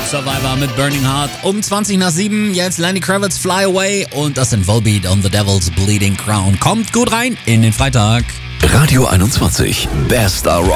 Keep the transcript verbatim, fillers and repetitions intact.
Survivor mit Burning Heart. Um zwanzig nach sieben, jetzt Lenny Kravitz, Fly Away und das sind Volbeat on the Devil's Bleeding Crown. Kommt gut rein in den Freitag. Radio einundzwanzig, Best Star Rock.